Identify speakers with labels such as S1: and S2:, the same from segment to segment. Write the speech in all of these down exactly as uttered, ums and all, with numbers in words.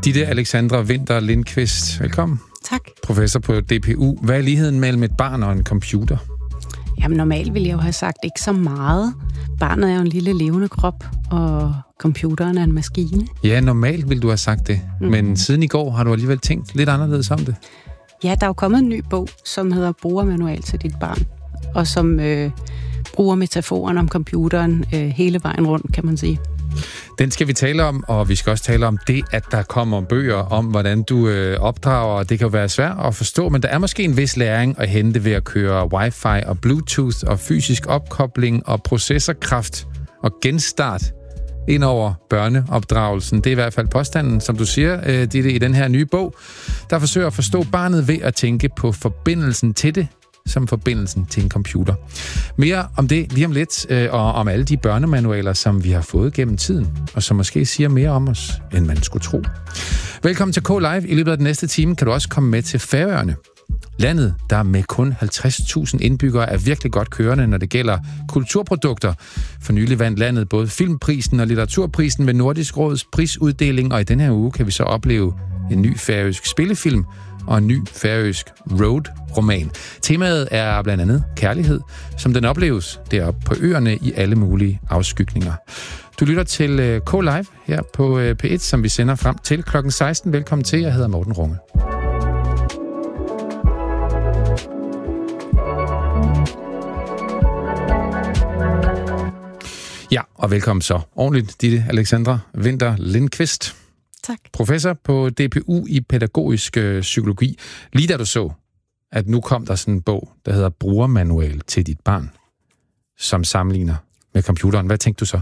S1: Ditte Alexandra Winther Lindqvist, velkommen.
S2: Tak.
S1: Professor på D P U. Hvad er ligheden mellem et barn og en computer?
S2: Jamen normalt ville jeg jo have sagt ikke så meget. Barnet er jo en lille levende krop, og computeren er en maskine.
S1: Ja, normalt ville du have sagt det. Mm. Men siden i går har du alligevel tænkt lidt anderledes om det.
S2: Ja, der er jo kommet en ny bog, som hedder Brugermanual til dit barn, og som øh, bruger metaforen om computeren øh, hele vejen rundt, kan man sige.
S1: Den skal vi tale om, og vi skal også tale om det, at der kommer bøger om, hvordan du øh, opdrager. Det kan jo være svært at forstå, men der er måske en vis læring at hente ved at køre wifi og bluetooth og fysisk opkobling og processorkraft og genstart ind over børneopdragelsen. Det er i hvert fald påstanden, som du siger, øh, Ditte, i den her nye bog, der forsøger at forstå barnet ved at tænke på forbindelsen til det, som forbindelsen til en computer. Mere om det lige om lidt, øh, og om alle de børnemanualer, som vi har fået gennem tiden, og som måske siger mere om os, end man skulle tro. Velkommen til K-Live. I løbet af den næste time kan du også komme med til Færøerne. Landet, der med kun halvtreds tusind indbyggere er virkelig godt kørende, når det gælder kulturprodukter. For nylig vandt landet både filmprisen og litteraturprisen med Nordisk Råds prisuddeling, og i denne her uge kan vi så opleve en ny færøsk spillefilm og en ny færøsk road-roman. Temaet er blandt andet kærlighed, som den opleves deroppe på øerne i alle mulige afskygninger. Du lytter til K-Live her på P et, som vi sender frem til klokken seksten. Velkommen til, jeg hedder Morten Runge. Ja, og velkommen så ordentligt, Ditte Alexandra Winther Lindqvist.
S2: Tak.
S1: Professor på D P U i pædagogisk øh, psykologi. Lige da du så, at nu kom der sådan en bog, der hedder Brugermanual til dit barn, som sammenligner med computeren. Hvad tænkte du så?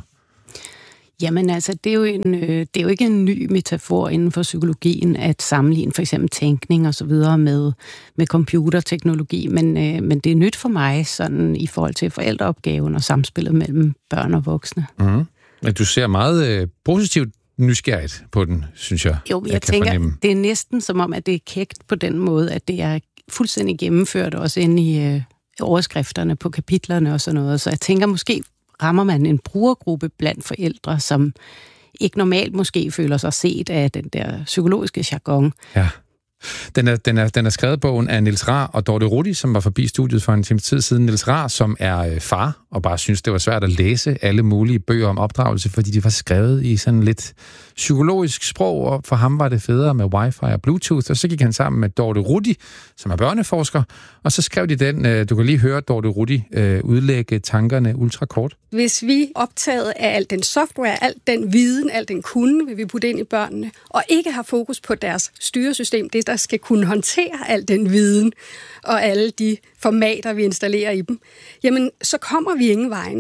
S2: Jamen altså, det er, jo en, øh, det er jo ikke en ny metafor inden for psykologien at sammenligne for eksempel tænkning og så videre med, med computerteknologi, men, øh, men det er nyt for mig sådan i forhold til forældreopgaven og samspillet mellem børn og voksne. Mm-hmm.
S1: Men du ser meget øh, positivt nysgerrigt på den, synes jeg.
S2: Jo, jeg,
S1: jeg
S2: tænker,
S1: fornemme.
S2: Det er næsten som om, at det er kægt på den måde, at det er fuldstændig gennemført også inde i øh, overskrifterne på kapitlerne og sådan noget. Så jeg tænker, måske rammer man en brugergruppe blandt forældre, som ikke normalt måske føler sig set af den der psykologiske jargon.
S1: Ja. Den er, den, er, den er skrevet bogen af Niels Rahr og Dorte Rudi, som var forbi studiet for en time tid siden. Niels Rahr, som er far, og bare synes, det var svært at læse alle mulige bøger om opdragelse, fordi de var skrevet i sådan lidt psykologisk sprog, og for ham var det federe med wifi og bluetooth, og så gik han sammen med Dorte Rudi, som er børneforsker, og så skrev de den, du kan lige høre Dorte Rudi udlægge tankerne ultrakort.
S3: Hvis vi optaget af al den software, al den viden, al den kunde, vil vi putte ind i børnene, og ikke har fokus på deres styresystem, det der skal kunne håndtere al den viden og alle de formater, vi installerer i dem, jamen så kommer vi ingen vejen.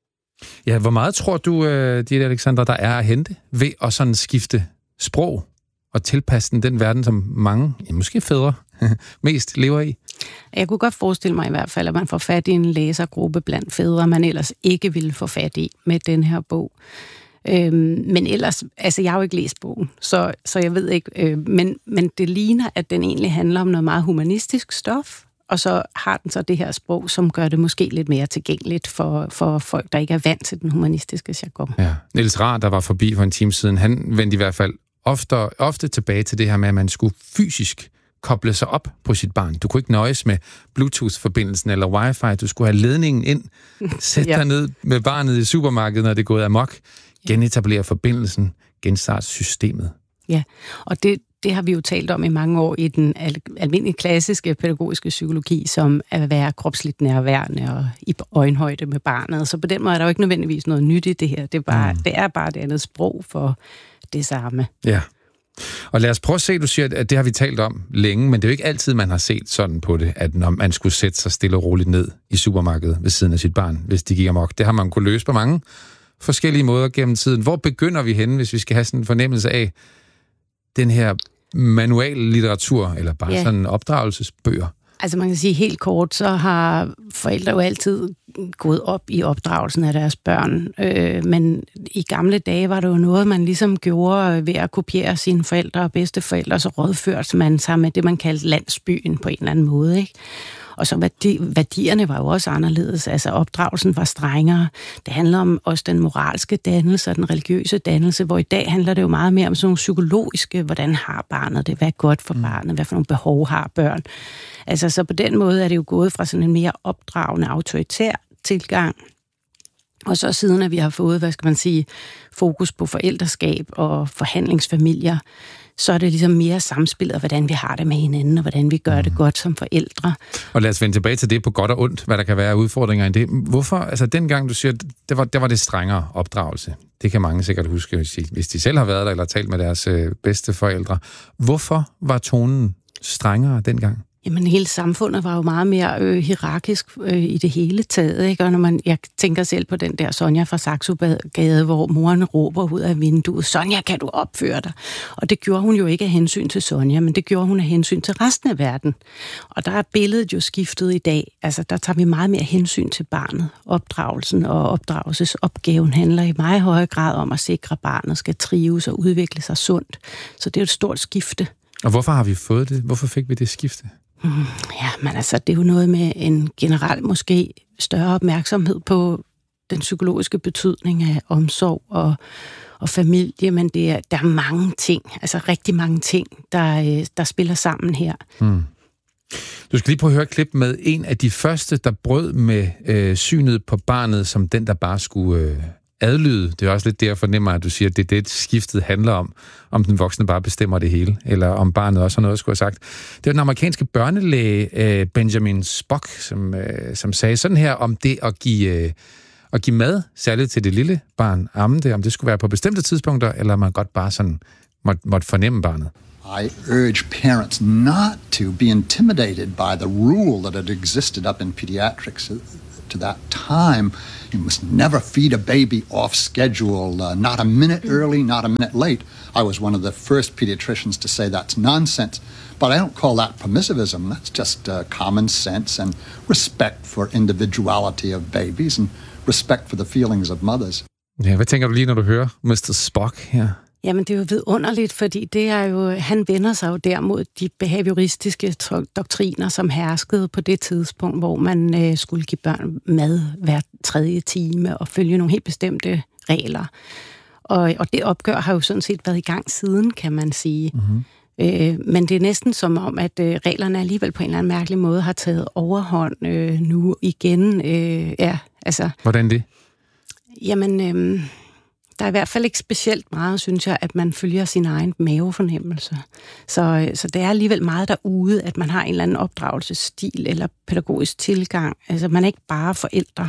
S1: Ja, hvor meget tror du, Ditte Alexandra, der er at hente ved at sådan skifte sprog og tilpasse den, den verden, som mange, ja, måske fædre, mest lever i?
S2: Jeg kunne godt forestille mig i hvert fald, at man får fat i en læsergruppe blandt fædre, man ellers ikke ville få fat i med den her bog. Øhm, men ellers, altså jeg har jo ikke læst bogen, så, så jeg ved ikke, øh, men, men det ligner, at den egentlig handler om noget meget humanistisk stof, og så har den så det her sprog, som gør det måske lidt mere tilgængeligt for, for folk, der ikke er vant til den humanistiske jargon.
S1: Ja. Niels Rahr, der var forbi for en time siden, han vendte i hvert fald ofte, ofte tilbage til det her med, at man skulle fysisk koble sig op på sit barn. Du kunne ikke nøjes med Bluetooth-forbindelsen eller wifi, du skulle have ledningen ind, sætte ja. dig ned med barnet i supermarkedet, når det er gået amok, genetablere forbindelsen, genstarte systemet.
S2: Ja, og det, det har vi jo talt om i mange år i den al- almindelige klassiske pædagogiske psykologi, som at være kropsligt nærværende og i øjenhøjde med barnet. Så på den måde er der jo ikke nødvendigvis noget nyt i det her. Det er bare, mm. det, er bare det andet sprog for det samme.
S1: Ja. Og lad os prøve at se, du siger, at det har vi talt om længe, men det er jo ikke altid, man har set sådan på det, at når man skulle sætte sig stille og roligt ned i supermarkedet ved siden af sit barn, hvis de gik amok. Det har man kunne løse på mange forskellige måder gennem tiden. Hvor begynder vi henne, hvis vi skal have sådan en fornemmelse af den her manual litteratur, eller bare ja. sådan opdragelsesbøger?
S2: Altså man kan sige helt kort, så har forældre jo altid gået op i opdragelsen af deres børn. Øh, men i gamle dage var det jo noget, man ligesom gjorde ved at kopiere sine forældre og bedsteforældre, så rådførte man sig med det, man kaldte landsbyen på en eller anden måde, ikke? Og så værdi, værdierne var jo også anderledes. Altså opdragelsen var strengere. Det handler om også den moralske dannelse og den religiøse dannelse, hvor i dag handler det jo meget mere om sådan nogle psykologiske, hvordan har barnet det, hvad er godt for barnet, hvad for nogle behov har børn. Altså så på den måde er det jo gået fra sådan en mere opdragende, autoritær tilgang. Og så siden, at vi har fået, hvad skal man sige, fokus på forældreskab og forhandlingsfamilier, så er det ligesom mere samspillet, hvordan vi har det med hinanden, og hvordan vi gør det godt som forældre. Og
S1: lad os vende tilbage til det på godt og ondt, hvad der kan være af udfordringer i det. Hvorfor, altså dengang du siger, det var, det var det strengere opdragelse. Det kan mange sikkert huske, hvis de selv har været der, eller talt med deres øh, bedste forældre. Hvorfor var tonen strengere dengang?
S2: Jamen, hele samfundet var jo meget mere øh, hierarkisk øh, i det hele taget, ikke? Og når man, jeg tænker selv på den der Sonja fra Saxogade, hvor moren råber ud af vinduet, Sonja, kan du opføre dig? Og det gjorde hun jo ikke af hensyn til Sonja, men det gjorde hun af hensyn til resten af verden. Og der er billedet jo skiftet i dag. Altså, der tager vi meget mere hensyn til barnet. Opdragelsen og opdragelsesopgaven handler i meget højere grad om at sikre, at barnet skal trives og udvikle sig sundt. Så det er jo et stort skifte.
S1: Og hvorfor har vi fået det? Hvorfor fik vi det skifte?
S2: Mm, ja, men altså, det er jo noget med en generelt måske større opmærksomhed på den psykologiske betydning af omsorg og, og familie, men det er, der er mange ting, altså rigtig mange ting, der, der spiller sammen her. Mm.
S1: Du skal lige prøve at høre et klip med en af de første, der brød med øh, synet på barnet, som den, der bare skulle øh, adlyde. Det er også lidt det, jeg fornemmer, at du siger, at det er det, skiftet handler om. Om den voksne bare bestemmer det hele, eller om barnet også har noget at skulle have sagt. Det var den amerikanske børnelæge øh, Benjamin Spock, som, øh, som sagde sådan her om det at give, øh, at give mad, særligt til det lille barn, amme det, om det skulle være på bestemte tidspunkter, eller man godt bare sådan måtte, måtte fornemme barnet.
S4: I urge parents not to be intimidated by the rule that had existed up in pediatrics to that time. You must never feed a baby off schedule, uh, not a minute early, not a minute late. I was one of the first pediatricians to say that's nonsense, but I don't call that permissivism. That's just uh, common sense and respect for individuality of babies and respect for the feelings of mothers.
S1: Ja, hvad tænker du lige, når du hører mister Spock her?
S2: Jamen, det er jo vidunderligt, fordi det er jo, han vender sig jo der mod de behavioristiske doktriner, som herskede på det tidspunkt, hvor man øh, skulle give børn mad hver tredje time og følge nogle helt bestemte regler. Og, og det opgør har jo sådan set været i gang siden, kan man sige. Mm-hmm. Øh, men det er næsten som om, at øh, reglerne alligevel på en eller anden mærkelig måde har taget overhånd øh, nu igen. Øh, ja, altså,
S1: hvordan det?
S2: Jamen... Øh, Der er i hvert fald ikke specielt meget, synes jeg, at man følger sin egen mavefornemmelse. Så, så det er alligevel meget derude, at man har en eller anden opdragelsesstil eller pædagogisk tilgang. Altså, man er ikke bare forældre.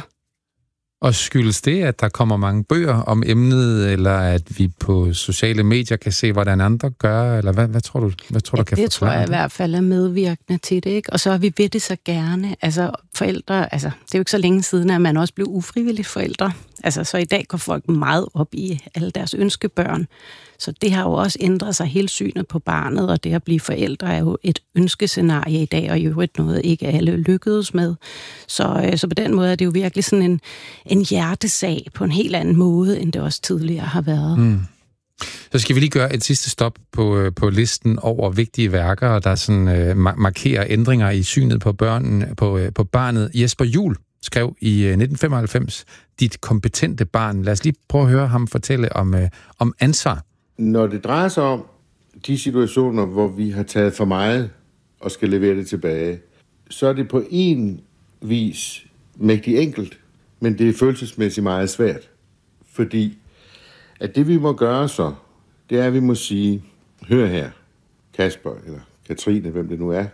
S1: Og skyldes det, at der kommer mange bøger om emnet, eller at vi på sociale medier kan se, hvordan andre gør, eller hvad, hvad tror du, hvad tror,
S2: ja,
S1: du kan
S2: det tror jeg
S1: det?
S2: i hvert fald er medvirkende til det, ikke? Og så er vi ved det så gerne. Altså, forældre, altså, det er jo ikke så længe siden, at man også blev ufrivilligt forældre. Altså, så i dag går folk meget op i alle deres ønskebørn. Så det har jo også ændret sig hele synet på barnet, og det at blive forældre er jo et ønskescenarie i dag, og i øvrigt noget, ikke alle lykkedes med. Så, så på den måde er det jo virkelig sådan en, en hjertesag på en helt anden måde, end det også tidligere har været. Mm.
S1: Så skal vi lige gøre et sidste stop på, på listen over vigtige værker, der sådan, uh, markerer ændringer i synet på, børnen, på, uh, på barnet. Jesper Juhl skrev i nitten femoghalvfems, Dit kompetente barn. Lad os lige prøve at høre ham fortælle om, uh, om ansvar.
S5: Når det drejer sig om de situationer, hvor vi har taget for meget og skal levere det tilbage, så er det på en vis mægtig enkelt, men det er følelsesmæssigt meget svært. Fordi at det vi må gøre så, det er at vi må sige, hør her, Kasper eller Katrine, hvem det nu er.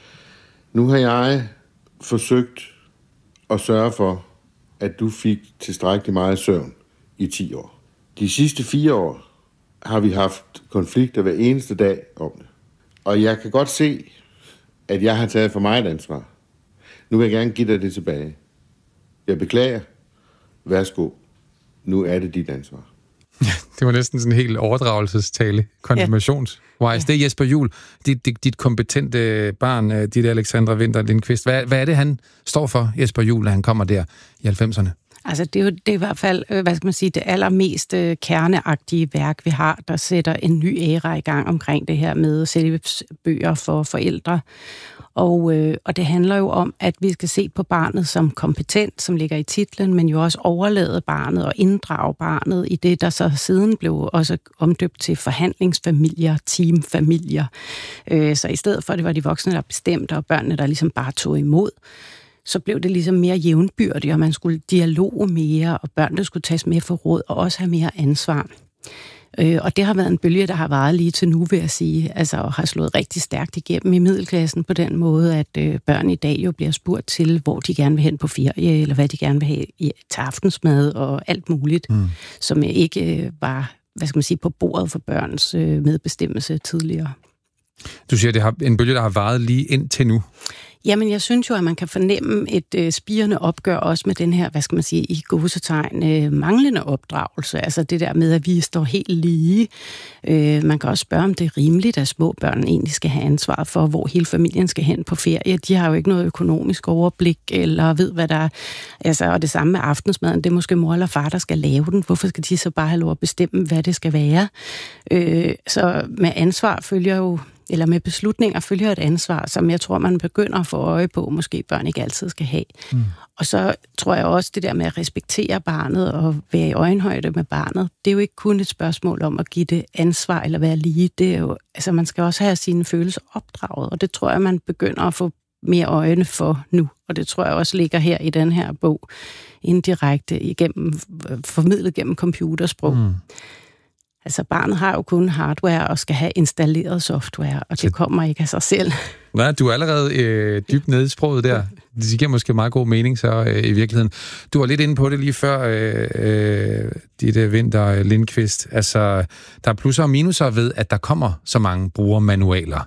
S5: Nu har jeg forsøgt at sørge for, at du fik tilstrækkeligt meget søvn i ti år. De sidste fire år har vi haft konflikter hver eneste dag om det. Og jeg kan godt se, at jeg har taget for meget ansvar. Nu vil jeg gerne give dig det tilbage. Jeg beklager. Værsgo. Nu er det dit ansvar.
S1: Ja, det var næsten sådan en helt overdragelsestale, konfirmations. Ja. Wise. Det er Jesper Juhl, dit, dit, dit kompetente barn, dit Alexandra Winther Lindqvist. Hvad, hvad er det, han står for, Jesper Juhl, når han kommer der i halvfemserne?
S2: Altså, det er jo det er i hvert fald, hvad skal man sige, det allermest kerneagtige værk, vi har, der sætter en ny æra i gang omkring det her med selvhjælpsbøger for forældre. Og, øh, og det handler jo om, at vi skal se på barnet som kompetent, som ligger i titlen, men jo også overlade barnet og inddrage barnet i det, der så siden blev også omdøbt til forhandlingsfamilier, teamfamilier. Øh, så i stedet for, at det var de voksne, der bestemte, og børnene, der ligesom bare tog imod, så blev det ligesom mere jævnbyrdigt, og man skulle dialoge mere, og børnene skulle tages med for råd, og også have mere ansvar. Øh, og det har været en bølge, der har varet lige til nu, vil jeg sige, altså og har slået rigtig stærkt igennem i middelklassen på den måde, at øh, børn i dag jo bliver spurgt til, hvor de gerne vil hen på ferie, eller hvad de gerne vil have i, til aftensmad og alt muligt, mm. som ikke øh, var, hvad skal man sige, på bordet for børns øh, medbestemmelse tidligere.
S1: Du siger, at det har en bølge, der har varet lige indtil nu.
S2: Jamen, jeg synes jo, at man kan fornemme et øh, spirende opgør også med den her, hvad skal man sige, i gåsetegn, øh, manglende opdragelse. Altså det der med, at vi står helt lige. Øh, man kan også spørge, om det er rimeligt, at små børn egentlig skal have ansvaret for, hvor hele familien skal hen på ferie. De har jo ikke noget økonomisk overblik, eller ved, hvad der er. Altså, og det samme med aftensmaden, det er måske mor eller far, der skal lave den. Hvorfor skal de så bare have lov at bestemme, hvad det skal være? Øh, så med ansvar følger jo eller med beslutninger følger et ansvar, som jeg tror, man begynder at få øje på, måske børn ikke altid skal have. Mm. Og så tror jeg også, det der med at respektere barnet og være i øjenhøjde med barnet, det er jo ikke kun et spørgsmål om at give det ansvar eller være lige. Det er jo, altså man skal også have sine følelser opdraget, og det tror jeg, man begynder at få mere øjne for nu. Og det tror jeg også ligger her i den her bog, indirekte igennem, formidlet gennem computersprog. Mm. Altså, barnet har jo kun hardware og skal have installeret software, og det kommer ikke af sig selv.
S1: Nej, du er allerede øh, dybt nede i sproget der. Det giver måske meget god mening så øh, i virkeligheden. Du var lidt inde på det lige før, øh, øh, dit øh, Winther Lindqvist. Altså, der er plusser og minuser ved, at der kommer så mange brugermanualer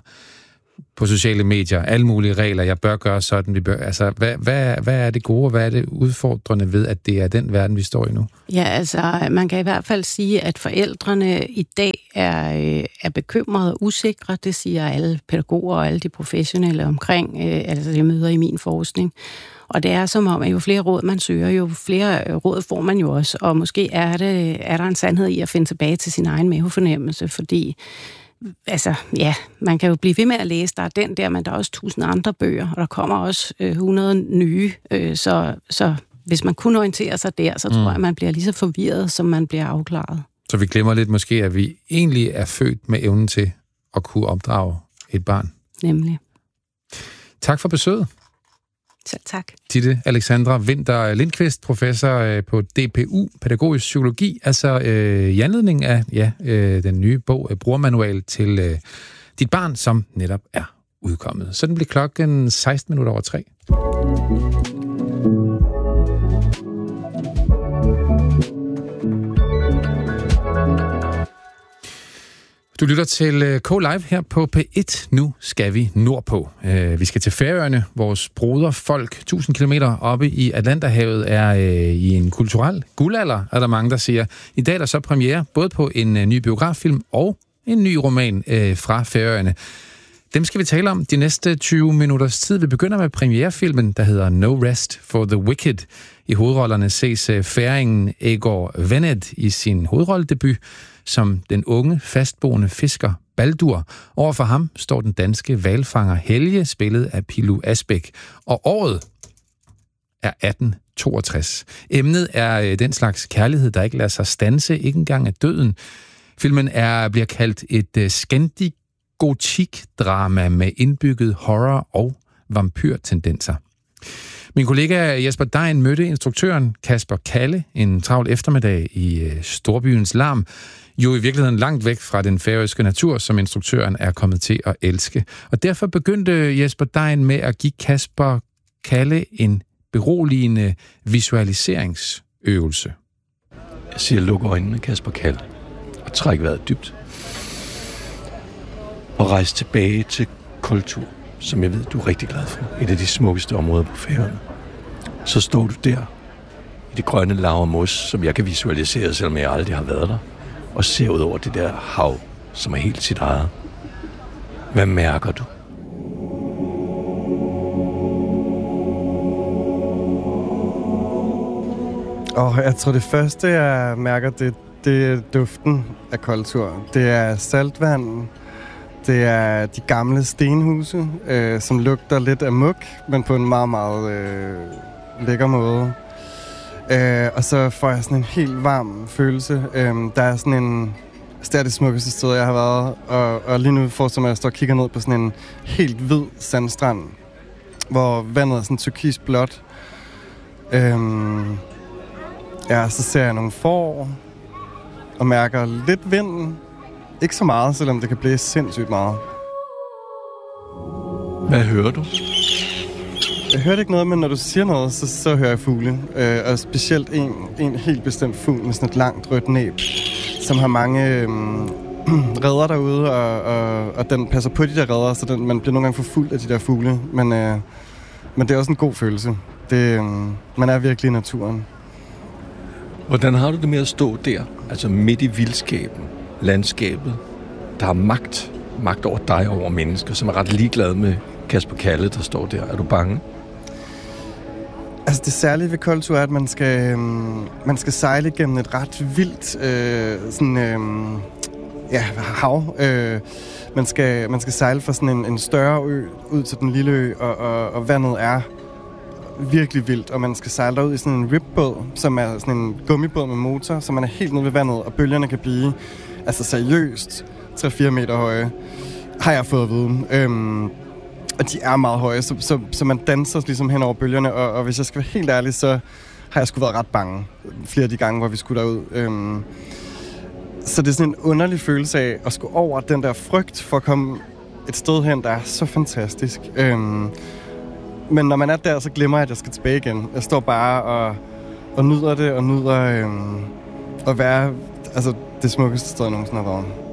S1: på sociale medier, alle mulige regler, jeg bør gøre sådan, vi bør. Altså, hvad, hvad, hvad er det gode, og hvad er det udfordrende ved, at det er den verden, vi står i nu?
S2: Ja, altså, man kan i hvert fald sige, at forældrene i dag er, er bekymrede og usikre. Det siger alle pædagoger og alle de professionelle omkring, altså det møder i min forskning. Og det er som om, at jo flere råd man søger, jo flere råd får man jo også. Og måske er, det, er der en sandhed i at finde tilbage til sin egen mavefornemmelse, fordi altså, ja, man kan jo blive ved med at læse. Der er den der, men der er også tusind andre bøger, og der kommer også øh, hundrede nye. Øh, så, så hvis man kun orienterer sig der, så mm. tror jeg, man bliver lige så forvirret, som man bliver afklaret. Så vi glemmer lidt måske, at vi egentlig er født med evnen til at kunne opdrage et barn. Nemlig. Tak for besøget. Selv tak. Ditte Alexandra Winther Lindqvist, professor på D P U, pædagogisk psykologi, altså øh, i anledning af ja, øh, den nye bog, øh, brugermanual til øh, dit barn, som netop er udkommet. Så den bliver klokken seksten minutter over tre. Du lytter til K-Live her på P et. Nu skal vi nordpå. Vi skal til Færøerne. Vores broderfolk, tusind kilometer oppe i Atlanterhavet, er i en kulturel guldalder, er der mange, der siger. I dag er der så premiere både på en ny biograffilm og en ny roman fra Færøerne. Dem skal vi tale om de næste tyve minutters tid. Vi begynder med premierefilmen, der hedder No Rest for the Wicked. I hovedrollerne ses færingen Egor Venet i sin hovedrolledebut som den unge, fastboende fisker Baldur. Overfor ham står den danske hvalfanger Helge, spillet af Pilu Asbæk. Og året er atten toogtres. Emnet er den slags kærlighed, der ikke lader sig standse, ikke engang af døden. Filmen er, bliver kaldt et skandi-gotik-drama med indbygget horror og vampyrtendenser. Min kollega Jesper Dein mødte instruktøren Kasper Kalle en travl eftermiddag i storbyens larm, jo i virkeligheden langt væk fra den færøske natur, som instruktøren er kommet til at elske. Og derfor begyndte Jesper Dein med at give Kasper Kalle en beroligende visualiseringsøvelse.
S6: Jeg siger, luk øjnene, Kasper Kalle, og træk vejret dybt. Og rejse tilbage til kultur, som jeg ved, du er rigtig glad for. Et af de smukkeste områder på Færøerne. Så står du der, i det grønne lav mos, som jeg kan visualisere, selvom jeg aldrig har været der, og ser ud over det der hav, som er helt sit eget. Hvad mærker du?
S7: Og jeg tror, det første, jeg mærker, det, det er duften af koldtur. Det er saltvand. Det er de gamle stenhuse, øh, som lugter lidt af muk, men på en meget, meget øh, lækker måde. Øh, og så får jeg sådan en helt varm følelse. Øh, der er sådan en... Det er det smukkeste sted, jeg har været. Og, og lige nu får jeg, at jeg står og kigger ned på sådan en helt hvid sandstrand, hvor vandet er sådan turkis blåt. Øh, ja, så ser jeg nogle får og mærker lidt vinden. Ikke så meget, selvom det kan blæse sindssygt meget.
S6: Hvad hører du?
S7: Jeg hørte ikke noget, men når du siger noget, så, så hører jeg fugle. Øh, og specielt en, en helt bestemt fugl med sådan et langt rødt næb, som har mange øh, reder derude, og, og, og den passer på de der reder, så den, man bliver nogle gange forfulgt af de der fugle. Men, øh, men det er også en god følelse. Det, øh, man er virkelig i naturen.
S6: Hvordan har du det med at stå der, altså midt i vildskaben, landskabet, der har magt, magt over dig og over mennesker, som er ret ligeglade med Kasper Kalle, der står der. Er du bange?
S7: Altså det særlige ved koldtur er, at man skal, øh, man skal sejle gennem et ret vildt øh, sådan, øh, ja, hav. Øh, man, skal, man skal sejle fra sådan en, en større ø ud til den lille ø, og, og, og vandet er virkelig vildt, og man skal sejle derud i sådan en ribbåd, som er sådan en gummibåd med motor, så man er helt nede ved vandet, og bølgerne kan blive altså seriøst tre til fire meter høje, har jeg fået at vide. Øhm, og de er meget høje, så, så, så man danser ligesom hen over bølgerne, og, og hvis jeg skal være helt ærlig, så har jeg sgu været ret bange flere af de gange, hvor vi skulle derud. Øhm, så det er sådan en underlig følelse af at skulle over den der frygt for at komme et sted hen, der er så fantastisk. Øhm, Men når man er der, så glemmer jeg, at jeg skal tilbage igen. Jeg står bare og, og nyder det, og nyder øhm, at være altså, det smukkeste sted, jeg nogensinde har været.